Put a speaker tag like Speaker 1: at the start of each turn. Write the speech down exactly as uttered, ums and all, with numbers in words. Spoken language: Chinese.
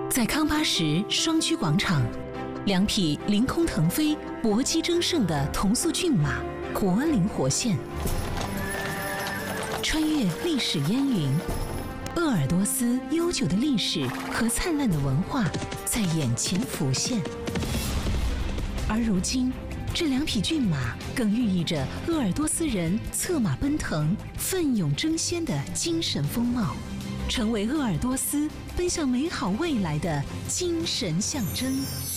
Speaker 1: 在康巴什双驹广场，两匹凌空腾飞、搏击争胜的同速骏马活灵活现，穿越历史烟云，鄂尔多斯悠久的历史和灿烂的文化在眼前浮现。而如今，这两匹骏马更寓意着鄂尔多斯人策马奔腾、奋勇争先的精神风貌，成为鄂尔多斯奔向美好未来的精神象征。